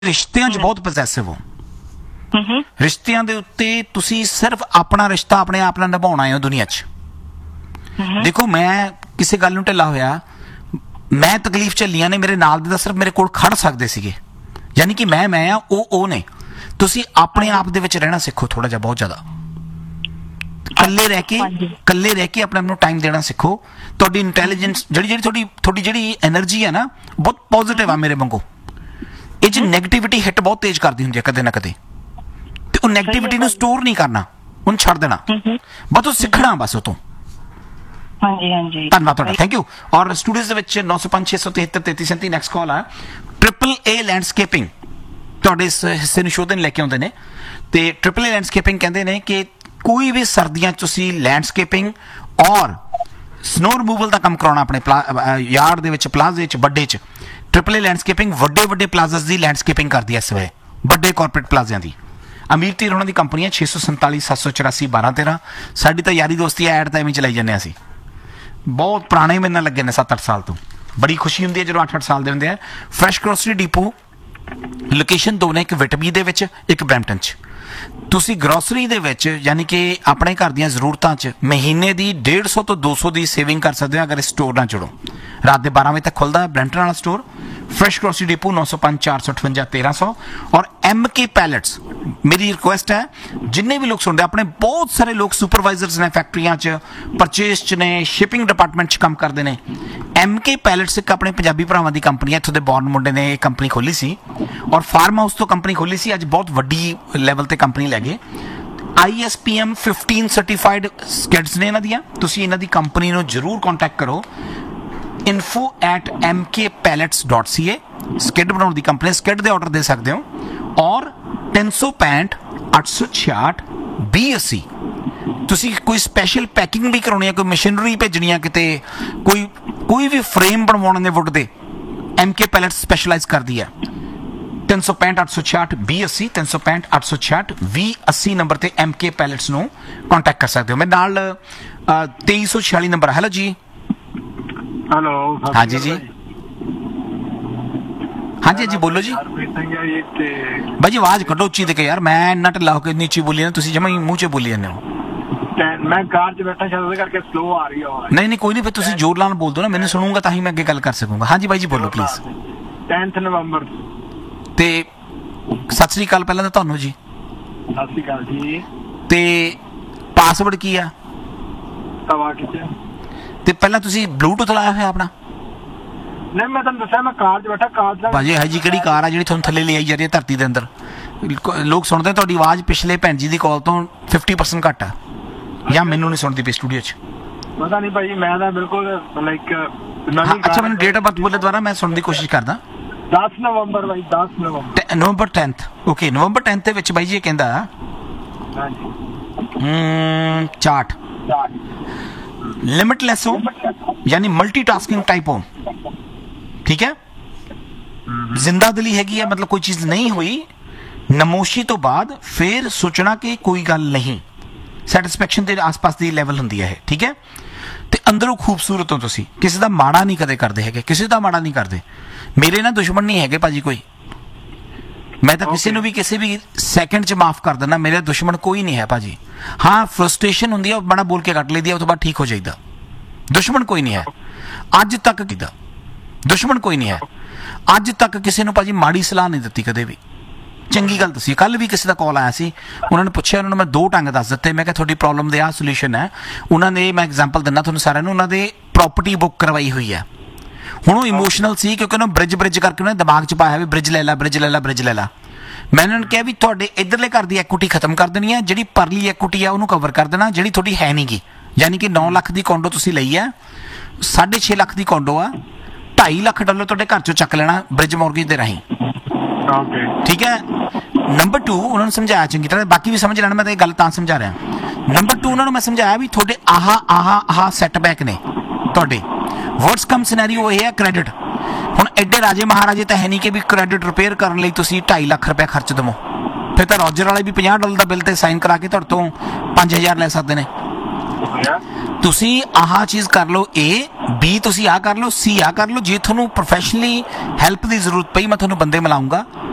ਰਿਸ਼ਤਿਆਂ 'ਚ ਬਹੁਤ ਪੋਸੈਸਿਵ ਹੋ। ਰਿਸ਼ਤਿਆਂ ਦੇ ਉੱਤੇ ਤੁਸੀਂ ਸਿਰਫ ਆਪਣਾ ਰਿਸ਼ਤਾ ਆਪਣੇ ਆਪ ਨਾਲ ਨਿਭਾਉਣਾ ਹੈ ਦੁਨੀਆ 'ਚ। ਦੇਖੋ ਮੈਂ ਕਿਸੇ ਗੱਲ ਨੂੰ ਢਿੱਲਾ ਹੋਇਆ, ਮੈਂ ਤਕਲੀਫ ਝੱਲੀਆਂ ਨੇ, ਮੇਰੇ ਨਾਲ ਦੇ ਤਾਂ ਸਿਰਫ ਮੇਰੇ ਕੋਲ ਖੜ ਸਕਦੇ ਸੀਗੇ, ਯਾਨੀ ਕਿ ਮੈਂ ਆ, ਉਹ ਨੇ। ਤੁਸੀਂ ਆਪਣੇ ਆਪ ਦੇ ਵਿੱਚ ਰਹਿਣਾ ਸਿੱਖੋ ਥੋੜਾ ਜਿਹਾ, ਬਹੁਤ ਜ਼ਿਆਦਾ ਇਕੱਲੇ ਰਹਿ ਕੇ ਆਪਣੇ ਆਪ ਨੂੰ ਟਾਈਮ ਦੇਣਾ ਸਿੱਖੋ। ਤੁਹਾਡੀ ਇੰਟੈਲੀਜੈਂਸ ਜਿਹੜੀ ਤੁਹਾਡੀ ਜਿਹੜੀ ਐਨਰਜੀ ਹੈ ਨਾ, ਬਹੁਤ ਪੋਜ਼ਿਟਿਵ ਆ ਮੇਰੇ ਵਾਂਗੂ। ਇਹ 'ਚ ਨੈਗੇਟਿਵਿਟੀ ਹਿੱਟ ਬਹੁਤ ਤੇਜ਼ ਕਰਦੀ ਹੁੰਦੀ ਹੈ ਕਦੇ ਨਾ ਕਦੇ, ਤੇ ਉਹ ਨੈਗੇਟਿਵਿਟੀ ਨੂੰ ਸਟੋਰ ਨਹੀਂ ਕਰਨਾ, ਉਹਨੂੰ ਛੱਡ ਦੇਣਾ, ਬਸ ਉਹ ਸਿੱਖਣਾ ਬਸ ਉਹ ਤੋਂ। ਹਾਂਜੀ ਧੰਨਵਾਦ ਤੁਹਾਡਾ, ਥੈਂਕ ਯੂ। ਔਰ ਸਟੂਡੀਓਜ਼ ਦੇ ਵਿੱਚ 905 673 3337 ਨੈਕਸਟ ਕਾਲ ਆ। ਟ੍ਰਿਪਲ ਏ ਲੈਂਡਸਕੇਪਿੰਗ ਤੁਹਾਡੇ ਇਸ ਹਿੱਸੇ ਨੂੰ ਸ਼ੋਅ ਤੇ ਲੈ ਕੇ ਆਉਂਦੇ ਨੇ, ਤੇ ਟ੍ਰਿਪਲ ਏ ਲੈਂਡਸਕੇਪਿੰਗ ਕਹਿੰਦੇ ਨੇ ਕਿ ਕੋਈ ਵੀ ਸਰਦੀਆਂ 'ਚ ਤੁਸੀਂ ਲੈਂਡਸਕੇਪਿੰਗ ਔਰ ਸਨੋ ਰਿਮੂਵਲ ਦਾ ਕੰਮ ਕਰਾਉਣਾ ਆਪਣੇ ਯਾਰਡ ਦੇ ਵਿੱਚ, ਪਲਾਜ਼ੇ 'ਚ, ਵੱਡੇ 'ਚ। ਟ੍ਰਿਪਲ ਏ ਲੈਂਡਸਕੇਪਿੰਗ ਵੱਡੇ ਪਲਾਜ਼ਾਸ ਦੀ ਲੈਂਡਸਕੇਪਿੰਗ ਕਰਦੀ ਹੈ ਇਸ ਵੇਲੇ, ਵੱਡੇ ਕਾਰਪੋਰੇਟ ਪਲਾਜ਼ਿਆਂ ਦੀ। ਅਮੀਰ ਧੀਰ ਉਹਨਾਂ ਦੀ ਕੰਪਨੀ ਹੈ 647 784 1213। ਸਾਡੀ ਤਾਂ ਯਾਰੀ ਦੋਸਤੀ ਐਡ ਤਾਂ ਐਵੇਂ ਚਲਾਈ ਜਾਂਦੇ ਅਸੀਂ, ਬਹੁਤ ਪੁਰਾਣੇ ਮੇਰੇ ਨਾਲ ਲੱਗੇ ਨੇ 7-8 ਸਾਲ ਤੋਂ। ਬੜੀ ਖੁਸ਼ੀ ਹੁੰਦੀ ਹੈ ਜਦੋਂ 8-8 ਸਾਲ ਦੇ ਹੁੰਦੇ ਆ। ਫਰੈਸ਼ ਗਰੋਸਰੀ ਡਿਪੋ ਲੋਕੇਸ਼ਨ ਦੋ ਨੇ, ਇੱਕ ਵਿਟਬੀ ਦੇ ਵਿੱਚ, ਇੱਕ ਬਰੈਂਪਟਨ 'ਚ। ਤੁਸੀਂ ਗਰੋਸਰੀ ਦੇ ਵਿੱਚ ਯਾਨੀ ਕਿ ਆਪਣੇ ਘਰ ਦੀਆਂ ਜ਼ਰੂਰਤਾਂ 'ਚ ਮਹੀਨੇ ਦੀ 150 ਤੋਂ 200 ਦੀ ਸੇਵਿੰਗ ਕਰ ਸਕਦੇ ਹੋ ਅਗਰ ਇਸ ਸਟੋਰ ਨਾਲ ਜੁੜੋ। ਰਾਤ ਦੇ 12 ਵਜੇ ਤੱਕ ਖੁੱਲ੍ਹਦਾ ਬਰੈਂਪਟਨ ਵਾਲਾ ਸਟੋਰ। Fresh grocery depot 905 458 1300। ਔਰ MK ਪੈਲਟਸ, ਮੇਰੀ ਰਿਕੁਐਸਟ ਹੈ ਜਿੰਨੇ ਵੀ ਲੋਕ ਸੁਣਦੇ, ਆਪਣੇ ਬਹੁਤ ਸਾਰੇ ਲੋਕ ਸੁਪਰਵਾਈਜ਼ਰਸ ਨੇ ਫੈਕਟਰੀਆਂ 'ਚ, ਪਰਚੇਸ 'ਚ ਨੇ, ਸ਼ਿਪਿੰਗ ਡਿਪਾਰਟਮੈਂਟ 'ਚ ਕੰਮ ਕਰਦੇ ਨੇ। MK ਪੈਲਟਸ ਇੱਕ ਆਪਣੇ ਪੰਜਾਬੀ ਭਰਾਵਾਂ ਦੀ ਕੰਪਨੀ ਹੈ, ਇੱਥੋਂ ਦੇ ਬੌਰਨ ਮੁੰਡੇ ਨੇ ਇਹ ਕੰਪਨੀ ਖੋਲ੍ਹੀ ਸੀ, ਔਰ ਫਾਰਮ ਹਾਊਸ ਤੋਂ ਕੰਪਨੀ ਖੋਲ੍ਹੀ ਸੀ। ਅੱਜ ਬਹੁਤ ਵੱਡੀ ਲੈਵਲ ਤੇ ਕੰਪਨੀ ਲੈ ਗਏ। ISPM 15 ਸਰਟੀਫਾਈਡ ਸਕਿਡਸ ਨੇ ਇਹਨਾਂ ਦੀਆਂ। ਤੁਸੀਂ ਇਹਨਾਂ ਦੀ ਕੰਪਨੀ ਨੂੰ ਜ਼ਰੂਰ ਕੰਟੈਕਟ ਕਰੋ, info@mkpellets.ca। ਸਕਿਡ ਬਣਾਉਣ ਦੀ ਕੰਪਨੀ, ਸਕਿਡ ਦੇ ਆਰਡਰ ਦੇ ਸਕਦੇ ਹੋ। ਔਰ 365 866 2080 ਤੁਸੀਂ ਕੋਈ ਸਪੈਸ਼ਲ ਪੈਕਿੰਗ ਵੀ ਕਰਾਉਣੀ ਹੈ, ਕੋਈ ਮਸ਼ੀਨਰੀ ਭੇਜਣੀ ਹੈ ਕਿਤੇ, ਕੋਈ ਵੀ ਫਰੇਮ ਬਣਵਾਉਣੇ ਨੇ ਵੁੱਡ ਦੇ, MK ਪੈਲਟਸ ਸਪੈਸ਼ਲਾਈਜ਼ ਕਰਦੀ ਹੈ। 365 866 2080 365 866 2080 ਨੰਬਰ ਤੇ MK ਪੈਲਟਸ ਨੂੰ ਕੰਟੈਕਟ ਕਰ ਸਕਦੇ ਹੋ। ਮੇਰੇ ਨਾਲ 2346 ਨੰਬਰ। ਹੈਲੋ ਜੀ। ਹੈਲੋ, ਹਾਂਜੀ ਜੀ, ਹਾਂਜੀ ਬੋਲੋ ਜੀ। ਬਾਈ ਜੀ ਆਵਾਜ਼ ਕੱਢੋ ਉੱਚੀ ਦੇ ਕੇ ਯਾਰ, ਮੈਂ ਇੰਨਾ ਢਿੱਲਾ ਹੋ ਕੇ ਨੀਚੀ ਬੋਲੀ ਜਾਂਦਾ, ਤੁਸੀਂ ਜਮਾਂ ਹੀ ਮੂੰਹ 'ਚ ਬੋਲੀ ਜਾਂਦੇ ਹੋ। ਮੈਂ ਕਾਰ 'ਚ ਬੈਠਾ ਸ਼ਾਇਦ ਉਹਦੇ ਕਰਕੇ ਸਲੋ ਆ ਰਹੀ ਆਵਾਜ਼। ਨਹੀਂ ਕੋਈ ਨਹੀਂ, ਫਿਰ ਤੁਸੀਂ ਜ਼ੋਰ ਨਾਲ ਬੋਲ ਦਿਓ ਨਾ, ਮੈਨੂੰ ਸੁਣੂਗਾ ਤਾਂ ਹੀ ਮੈਂ ਅੱਗੇ ਗੱਲ ਕਰ ਸਕੂੰਗਾ। ਹਾਂਜੀ ਬਾਈ ਜੀ ਬੋਲੋ ਪਲੀਜ਼। 10 ਨਵੰਬਰ। ਤੇ ਸਤਿ ਸ੍ਰੀ ਅਕਾਲ ਪਹਿਲਾਂ ਤਾਂ ਤੁਹਾਨੂੰ ਜੀ। ਸਤਿ ਸ੍ਰੀ ਅਕਾਲ ਜੀ। ਤੇ ਪਾਸਵਰਡ ਕੀ ਆ? ਤਵਾ ਕਿੱਥੇ? ਤੇ ਪਹਿਲਾਂ ਤੁਸੀਂ ਬਲੂਟੁੱਥ ਲਾਇਆ ਹੋਇਆ ਆਪਣਾ? ਨਹੀਂ, ਮੈਂ ਤੁਹਾਨੂੰ ਦੱਸਿਆ ਮੈਂ ਕਾਰ 'ਚ ਬੈਠਾ। ਕਾਰ 'ਚ ਭਾਜੀ ਹੈ ਜੀ ਕਿਹੜੀ ਕਾਰ ਆ ਜਿਹੜੀ ਤੁਹਾਨੂੰ ਥੱਲੇ ਲੈ ਆਈ ਜਾ ਰਹੀ ਹੈ ਧਰਤੀ ਦੇ ਅੰਦਰ? ਲੋਕ ਸੁਣਦੇ ਤੁਹਾਡੀ ਆਵਾਜ਼ ਪਿਛਲੇ ਭੈਣ ਜੀ ਦੀ ਕਾਲ ਤੋਂ 50% ਘੱਟ ਆ, ਜਾਂ ਮੈਨੂੰ ਨਹੀਂ ਸੁਣਦੀ ਪਈ ਸਟੂਡੀਓ 'ਚ? ਪਤਾ ਨਹੀਂ ਭਾਈ, ਮੈਂ ਤਾਂ ਬਿਲਕੁਲ ਲਾਈਕ ਨਵੀਂ। ਅੱਛਾ ਮੈਨੂੰ ਡੇਟ ਆਫ ਬਰਥ ਬੋਲੇ ਦੁਬਾਰਾ, ਮੈਂ ਸੁਣਨ ਦੀ ਕੋਸ਼ਿਸ਼ ਕਰਦਾ। 10 ਨਵੰਬਰ ਬਾਈ, 10 ਨਵੰਬਰ। ਨਵੰਬਰ 10th। ਓਕੇ, ਨਵੰਬਰ 10th ਦੇ ਵਿੱਚ ਬਾਈ ਜੀ ਇਹ ਕਹਿੰਦਾ ਚਾਰਟ ਲਿਮਿਟਲੈਸ ਹੋ, ਯਾਨੀ ਮਲਟੀਟਾਸਕਿੰਗ ਟਾਈਪ ਹੋ, ਠੀਕ ਹੈ। ਜ਼ਿੰਦਾ ਦਿਲੀ ਹੈਗੀ ਹੈ, ਮਤਲਬ ਕੋਈ ਚੀਜ਼ ਨਹੀਂ ਹੋਈ ਨਮੋਸ਼ੀ ਤੋਂ ਬਾਅਦ ਫਿਰ ਸੋਚਣਾ ਕਿ ਕੋਈ ਗੱਲ ਨਹੀਂ, ਸੈਟਿਸਫੈਕਸ਼ਨ ਦੇ ਆਸ-ਪਾਸ ਦੀ ਲੈਵਲ ਹੁੰਦੀ ਹੈ ਇਹ, ਠੀਕ ਹੈ। ਤੇ ਅੰਦਰੋਂ ਖੂਬਸੂਰਤ ਹੋ ਤੁਸੀਂ, ਕਿਸੇ ਦਾ ਮਾੜਾ ਨਹੀਂ ਕਦੇ ਕਰਦੇ ਹੈਗੇ, ਕਿਸੇ ਦਾ ਮਾੜਾ ਨਹੀਂ ਕਰਦੇ। ਮੇਰੇ ਨਾ ਦੁਸ਼ਮਣ ਨਹੀਂ ਹੈਗੇ ਭਾਜੀ ਕੋਈ, ਮੈਂ ਤਾਂ ਕਿਸੇ ਨੂੰ ਵੀ ਕਿਸੇ ਵੀ ਸੈਕਿੰਡ 'ਚ ਮਾਫ ਕਰ ਦਿੰਦਾ। ਮੇਰੇ ਦੁਸ਼ਮਣ ਕੋਈ ਨਹੀਂ ਹੈ ਭਾਜੀ। ਹਾਂ ਫਰਸਟ੍ਰੇਸ਼ਨ ਹੁੰਦੀ ਹੈ, ਉਹ ਬੜਾ ਬੋਲ ਕੇ ਕੱਟ ਲਈਦੀ ਹੈ, ਉਹ ਤੋਂ ਬਾਅਦ ਠੀਕ ਹੋ ਜਾਈਦਾ। ਦੁਸ਼ਮਣ ਕੋਈ ਨਹੀਂ ਹੈ ਅੱਜ ਤੱਕ, ਕਿਦਾ ਦੁਸ਼ਮਣ ਕੋਈ ਨਹੀਂ ਹੈ ਅੱਜ ਤੱਕ। ਕਿਸੇ ਨੂੰ ਭਾਜੀ ਮਾੜੀ ਸਲਾਹ ਨਹੀਂ ਦਿੱਤੀ ਕਦੇ ਵੀ, ਚੰਗੀ ਗੱਲ ਦੱਸੀ। ਕੱਲ ਵੀ ਕਿਸੇ ਦਾ ਕਾਲ ਆਇਆ ਸੀ, ਉਹਨਾਂ ਨੇ ਪੁੱਛਿਆ, ਉਹਨਾਂ ਨੂੰ ਮੈਂ 2 ਢੰਗ ਦੱਸ ਦਿੱਤੇ। ਮੈਂ ਕਿਹਾ ਤੁਹਾਡੀ ਪ੍ਰੋਬਲਮ ਦੇ ਆਹ ਸੋਲੂਸ਼ਨ ਹੈ। ਉਹਨਾਂ ਨੇ, ਮੈਂ ਐਗਜ਼ਾਮਪਲ ਦਿੰਦਾ ਤੁਹਾਨੂੰ ਸਾਰਿਆਂ ਨੂੰ, ਉਹਨਾਂ ਦੇ ਪ੍ਰੋਪਰਟੀ ਬੁੱਕ ਕਰਵਾਈ ਹੋਈ ਹੈ। ਹੁਣ ਉਹ ਇਮੋਸ਼ਨਲ ਸੀ ਕਿਉਂਕਿ ਉਹਨੂੰ ਬ੍ਰਿਜ ਕਰਕੇ ਉਹਨੇ ਦਿਮਾਗ 'ਚ ਪਾਇਆ ਵੀ ਬ੍ਰਿਜ ਲੈ ਲਾ। ਮੈਂ ਉਹਨਾਂ ਨੂੰ ਕਿਹਾ ਵੀ ਤੁਹਾਡੇ ਇੱਧਰਲੇ ਘਰ ਦੀ ਐਕੁਇਟੀ ਖਤਮ ਕਰ ਦੇਣੀ ਹੈ, ਜਿਹੜੀ ਪਰਲੀ ਐਕੁਇਟੀ ਆ ਉਹਨੂੰ ਕਵਰ ਕਰ ਦੇਣਾ, ਜਿਹੜੀ ਤੁਹਾਡੀ ਹੈ ਨਹੀਂ ਗੀ। ਯਾਨੀ ਕਿ 9 ਲੱਖ ਦੀ ਕੋਂਡੋ ਤੁਸੀਂ ਲਈ ਹੈ, 6.5 ਲੱਖ ਦੀ ਕੋਂਡੋ ਆ, 2.5 ਲੱਖ ਡਾਲਰ ਤੁਹਾਡੇ ਘਰ 'ਚੋਂ ਚੱਕ ਲੈਣਾ ਬ੍ਰਿਜ ਮੌਰਗੇਜ ਦੇ ਰਾਹੀਂ, ਠੀਕ ਹੈ। ਨੰਬਰ 2 ਉਹਨਾਂ ਨੂੰ ਸਮਝਾਇਆ ਚੰਗੀ ਤਰ੍ਹਾਂ, ਬਾਕੀ ਵੀ ਸਮਝ ਲੈਣਾ, ਮੈਂ ਤਾਂ ਇਹ ਗੱਲ ਤਾਂ ਸਮਝਾ ਰਿਹਾ। ਨੰਬਰ 2 ਉਹਨਾਂ ਨੂੰ ਮੈਂ ਸਮਝਾਇਆ ਵੀ ਤੁਹਾਡੇ ਆਹ ਸੈਟਬੈਕ ਨੇ ਤੁਹਾਡੇ। ਵਰਡਸ ਕਮ ਸਿਨੈਰੀਓ ਇਹ ਹੈ ਕ੍ਰੈਡਿਟ। ਹੁਣ ਐਡੇ ਰਾਜੇ ਮਹਾਰਾਜੇ ਤਾਂ ਹੈ ਨਹੀਂ ਕਿ ਵੀ ਕ੍ਰੈਡਿਟ ਰਿਪੇਅਰ ਕਰਨ ਲਈ ਤੁਸੀਂ 2.5 ਲੱਖ ਰੁਪਏ ਖਰਚ ਦੇਵੋ। ਫਿਰ ਤਾਂ ਰੋਜਰ ਵਾਲੇ ਵੀ $50 ਦਾ ਬਿੱਲ ਤੇ ਸਾਈਨ ਕਰਾ ਕੇ ਤੁਹਾਡੇ ਤੋਂ 5000 ਲੈ ਸਕਦੇ ਨੇ। ਤੁਸੀਂ ਆਹ ਚੀਜ਼ ਕਰ ਲਓ, A B ਤੁਸੀਂ ਆਹ ਕਰ ਲਓ, C ਆਹ ਕਰ ਲਓ। ਜੇ ਤੁਹਾਨੂੰ ਪ੍ਰੋਫੈਸ਼ਨਲੀ ਹੈਲਪ ਦੀ ਜ਼ਰੂਰਤ ਪਈ ਮੈਂ ਤੁਹਾਨੂੰ ਬੰਦੇ ਮਿਲਾਉਂਗਾ।